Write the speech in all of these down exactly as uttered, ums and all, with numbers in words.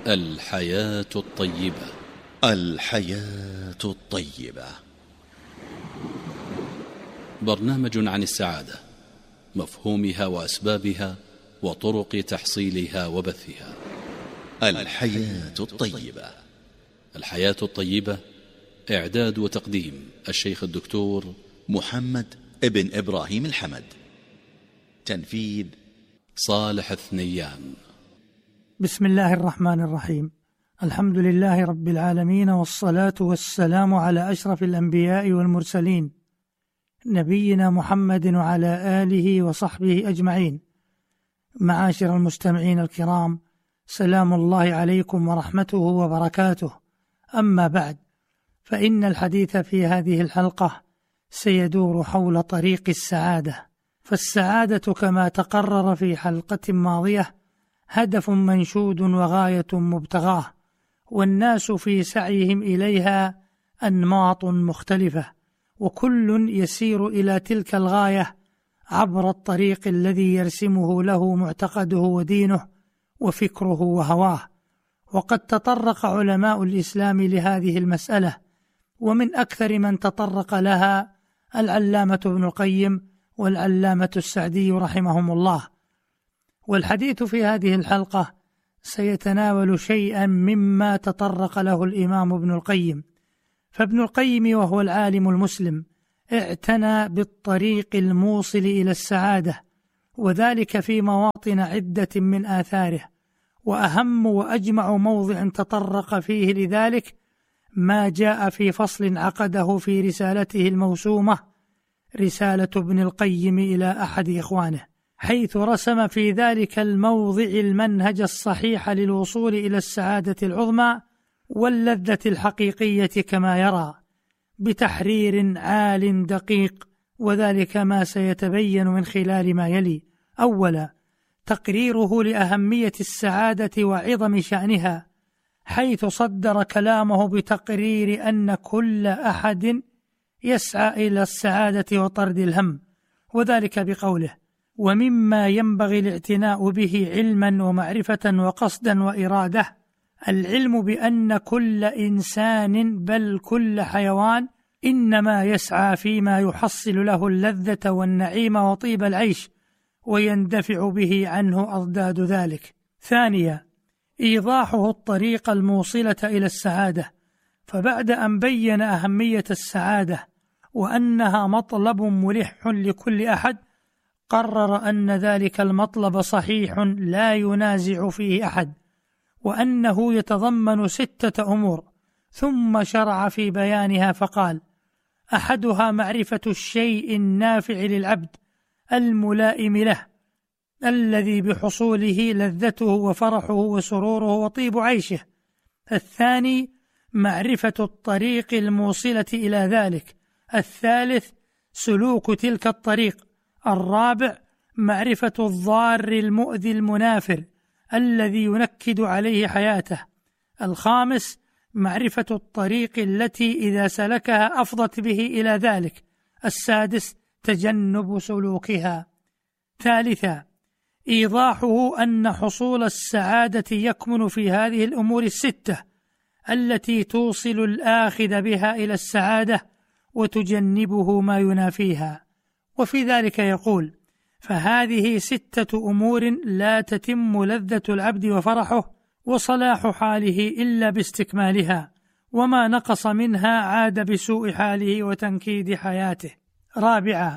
الحياة الطيبة. الحياة الطيبة، برنامج عن السعادة، مفهومها وأسبابها وطرق تحصيلها وبثها. الحياة الطيبة. الحياة الطيبة، إعداد وتقديم الشيخ الدكتور محمد ابن إبراهيم الحمد، تنفيذ صالح الثنيان. بسم الله الرحمن الرحيم. الحمد لله رب العالمين، والصلاة والسلام على أشرف الأنبياء والمرسلين، نبينا محمد وعلى آله وصحبه أجمعين. معاشر المستمعين الكرام، سلام الله عليكم ورحمته وبركاته. أما بعد، فإن الحديث في هذه الحلقة سيدور حول طريق السعادة. فالسعادة كما تقرر في حلقة ماضية هدف منشود وغاية مبتغاه، والناس في سعيهم إليها أنماط مختلفة، وكل يسير إلى تلك الغاية عبر الطريق الذي يرسمه له معتقده ودينه وفكره وهواه. وقد تطرق علماء الإسلام لهذه المسألة، ومن أكثر من تطرق لها العلامة ابن القيم والعلامة السعدي رحمهم الله. والحديث في هذه الحلقة سيتناول شيئا مما تطرق له الإمام ابن القيم. فابن القيم وهو العالم المسلم اعتنى بالطريق الموصل إلى السعادة، وذلك في مواطن عدة من آثاره، وأهم وأجمع موضع تطرق فيه لذلك ما جاء في فصل عقده في رسالته الموسومة رسالة ابن القيم إلى أحد إخوانه، حيث رسم في ذلك الموضع المنهج الصحيح للوصول إلى السعادة العظمى واللذة الحقيقية كما يرى، بتحرير عال دقيق، وذلك ما سيتبين من خلال ما يلي. أولا، تقريره لأهمية السعادة وعظم شأنها، حيث صدر كلامه بتقرير أن كل أحد يسعى إلى السعادة وطرد الهم، وذلك بقوله: ومما ينبغي الاعتناء به علما ومعرفة وقصدا وإرادة العلم بأن كل إنسان بل كل حيوان إنما يسعى فيما يحصل له اللذة والنعيم وطيب العيش، ويندفع به عنه أضداد ذلك. ثانيا، إيضاحه الطريق الموصلة إلى السعادة، فبعد أن بين أهمية السعادة وأنها مطلب ملح لكل أحد، قرر أن ذلك المطلب صحيح لا ينازع فيه أحد، وأنه يتضمن ستة أمور، ثم شرع في بيانها فقال: أحدها معرفة الشيء النافع للعبد الملائم له، الذي بحصوله لذته وفرحه وسروره وطيب عيشه. الثاني، معرفة الطريق الموصلة إلى ذلك. الثالث، سلوك تلك الطريق. الرابع، معرفة الضار المؤذي المنافر الذي ينكد عليه حياته. الخامس، معرفة الطريق التي إذا سلكها أفضت به إلى ذلك. السادس، تجنب سلوكها. ثالثا، إيضاحه أن حصول السعادة يكمن في هذه الأمور الستة التي توصل الآخذ بها إلى السعادة وتجنبه ما ينافيها. وفي ذلك يقول: فهذه ستة أمور لا تتم لذة العبد وفرحه وصلاح حاله إلا باستكمالها، وما نقص منها عاد بسوء حاله وتنكيد حياته. رابعا،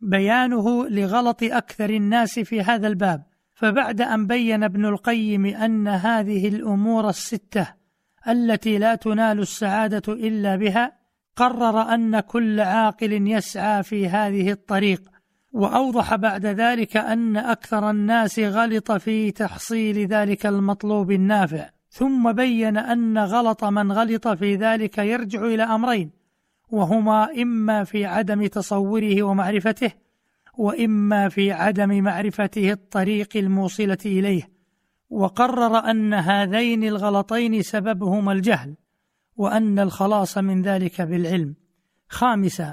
بيانه لغلط أكثر الناس في هذا الباب، فبعد أن بين ابن القيم أن هذه الأمور الستة التي لا تنال السعادة إلا بها، قرر أن كل عاقل يسعى في هذه الطريق، وأوضح بعد ذلك أن أكثر الناس غلط في تحصيل ذلك المطلوب النافع، ثم بين أن غلط من غلط في ذلك يرجع إلى أمرين، وهما إما في عدم تصوره ومعرفته، وإما في عدم معرفته الطريق الموصلة إليه. وقرر أن هذين الغلطين سببهما الجهل، وأن الخلاص من ذلك بالعلم. خامسا،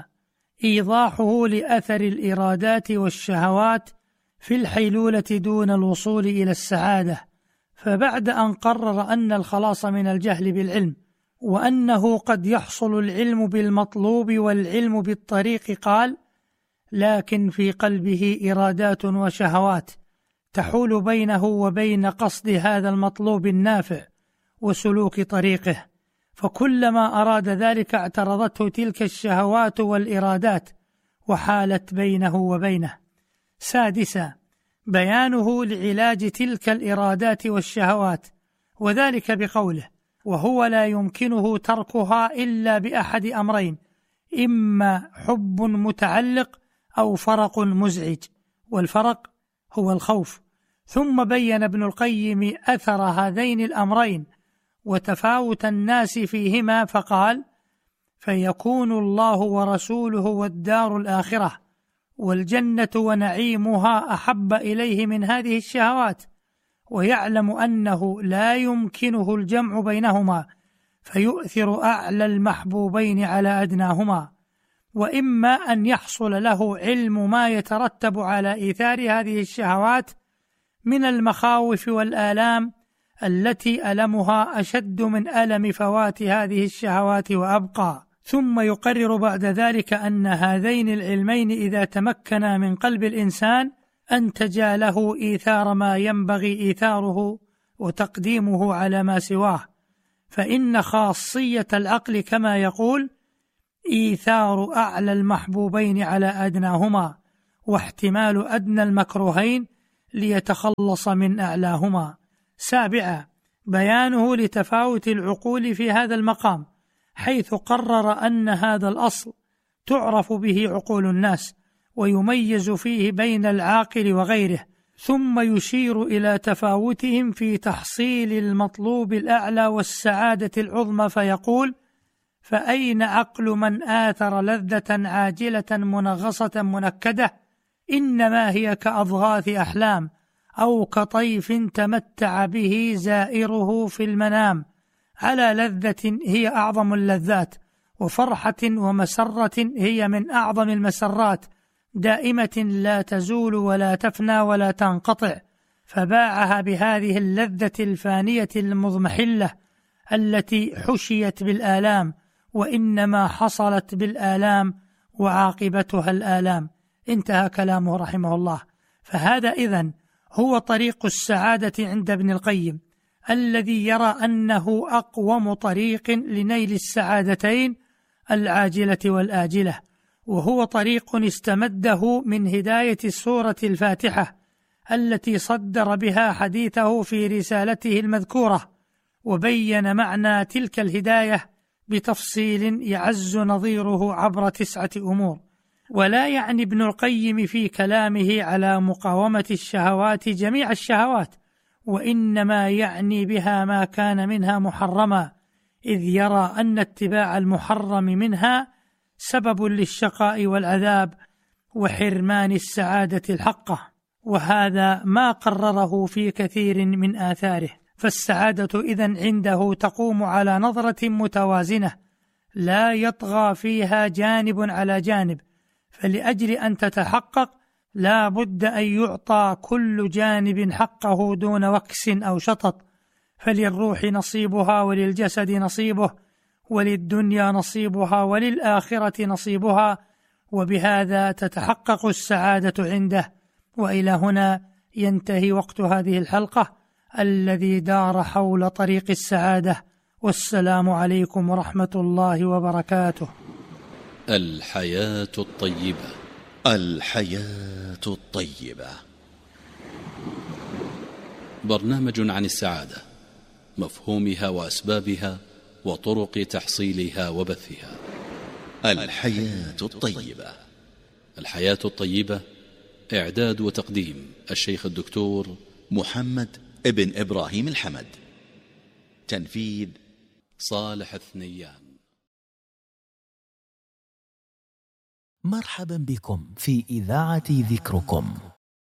إيضاحه لأثر الإرادات والشهوات في الحيلولة دون الوصول إلى السعادة، فبعد أن قرر أن الخلاص من الجهل بالعلم وأنه قد يحصل العلم بالمطلوب والعلم بالطريق، قال: لكن في قلبه إرادات وشهوات تحول بينه وبين قصد هذا المطلوب النافع وسلوك طريقه، فكلما أراد ذلك اعترضته تلك الشهوات والإرادات وحالت بينه وبينه. سادسا، بيانه لعلاج تلك الإرادات والشهوات، وذلك بقوله: وهو لا يمكنه تركها إلا بأحد أمرين، إما حب متعلق أو فرق مزعج، والفرق هو الخوف. ثم بين ابن القيم أثر هذين الأمرين وتفاوت الناس فيهما، فقال: فيكون الله ورسوله والدار الآخرة والجنة ونعيمها أحب إليه من هذه الشهوات، ويعلم أنه لا يمكنه الجمع بينهما، فيؤثر أعلى المحبوبين على أدناهما. وإما أن يحصل له علم ما يترتب على إيثار هذه الشهوات من المخاوف والآلام التي ألمها أشد من ألم فوات هذه الشهوات وأبقى، ثم يقرر بعد ذلك أن هذين العلمين إذا تمكنا من قلب الإنسان أنتجا له إيثار ما ينبغي إيثاره وتقديمه على ما سواه، فإن خاصية العقل كما يقول إيثار أعلى المحبوبين على أدناهما، واحتمال أدنى المكروهين ليتخلص من أعلاهما. سابعا، بيانه لتفاوت العقول في هذا المقام، حيث قرر أن هذا الأصل تعرف به عقول الناس ويميز فيه بين العاقل وغيره، ثم يشير إلى تفاوتهم في تحصيل المطلوب الأعلى والسعادة العظمى، فيقول: فأين عقل من آثر لذة عاجلة منغصة منكدة؟ إنما هي كأضغاث أحلام أو كطيف تمتع به زائره في المنام، على لذة هي أعظم اللذات، وفرحة ومسرة هي من أعظم المسرات، دائمة لا تزول ولا تفنى ولا تنقطع، فباعها بهذه اللذة الفانية المضمحلة التي حشيت بالآلام، وإنما حصلت بالآلام وعاقبتها الآلام. انتهى كلامه رحمه الله. فهذا إذن هو طريق السعادة عند ابن القيم، الذي يرى أنه أقوم طريق لنيل السعادتين العاجلة والآجلة، وهو طريق استمده من هداية سورة الفاتحة التي صدر بها حديثه في رسالته المذكورة، وبين معنى تلك الهداية بتفصيل يعز نظيره عبر تسعة أمور. ولا يعني ابن القيم في كلامه على مقاومة الشهوات جميع الشهوات، وإنما يعني بها ما كان منها محرما، إذ يرى أن اتباع المحرم منها سبب للشقاء والعذاب وحرمان السعادة الحقة، وهذا ما قرره في كثير من آثاره. فالسعادة إذن عنده تقوم على نظرة متوازنة لا يطغى فيها جانب على جانب، فلأجل أن تتحقق لا بد أن يعطى كل جانب حقه دون وكس أو شطط، فللروح نصيبها وللجسد نصيبه وللدنيا نصيبها وللآخرة نصيبها، وبهذا تتحقق السعادة عنده. وإلى هنا ينتهي وقت هذه الحلقة الذي دار حول طريق السعادة، والسلام عليكم ورحمة الله وبركاته. الحياة الطيبة. الحياة الطيبة، برنامج عن السعادة، مفهومها وأسبابها وطرق تحصيلها وبثها. الحياة الطيبة. الحياة الطيبة، إعداد وتقديم الشيخ الدكتور محمد ابن إبراهيم الحمد. تنفيذ صالح الثنيان. مرحبا بكم في إذاعة ذكركم.